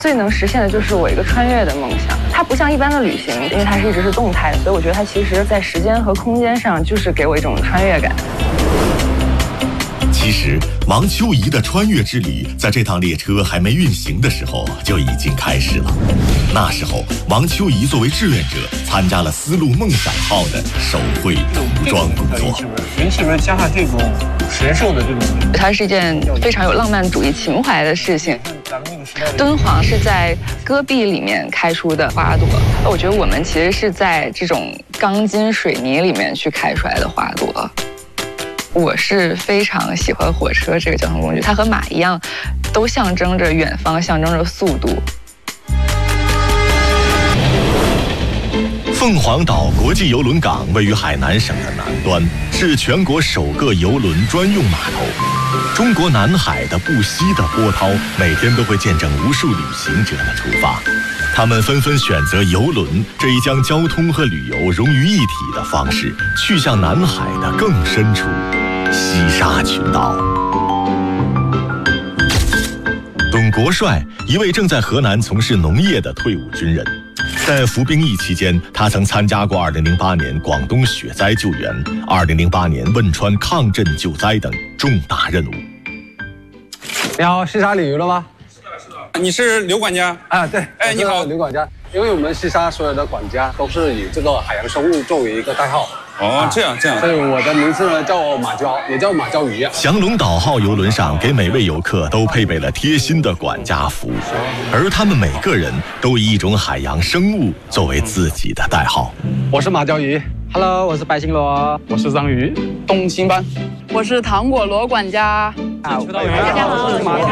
最能实现的就是我一个穿越的梦想。它不像一般的旅行，因为它一直是动态的，所以我觉得它其实在时间和空间上就是给我一种穿越感。 其实，王秋怡的穿越之旅在这趟列车还没运行的时候就已经开始了。那时候，王秋怡作为志愿者参加了丝路梦想号的手绘涂装工作。 您是不是加上这种神兽的这种？ 它是一件非常有浪漫主义情怀的事情。敦煌是在戈壁里面开出的花朵，我觉得我们其实是在这种钢筋水泥里面去开出来的花朵。我是非常喜欢火车这个交通工具，它和马一样，都象征着远方，象征着速度。 凤凰岛国际邮轮港位于海南省的南端，是全国首个邮轮专用码头。中国南海的不息的波涛，每天都会见证无数旅行者的出发。他们纷纷选择邮轮这一将交通和旅游融于一体的方式，去向南海的更深处西沙群岛。董国帅，一位正在河南从事农业的退伍军人，在服兵役期间，他曾参加过2008年广东雪灾救援、2008年汶川抗震救灾等重大任务。 你好，西沙旅游了吗？ 你是刘管家啊？对， 哎，你好， 刘管家。因为我们西沙所有的管家都是以这个海洋生物作为一个代号。 哦，这样。 所以我的名字呢叫马鲛，也叫马鲛鱼。 祥龙岛号邮轮上给每位游客都配备了贴心的管家服，而他们每个人都以一种海洋生物作为自己的代号。 我是马鲛鱼 ，Hello， 我是白星螺， 我是章鱼， 东星斑， 我是糖果螺管家。 大家好，我是马鲛。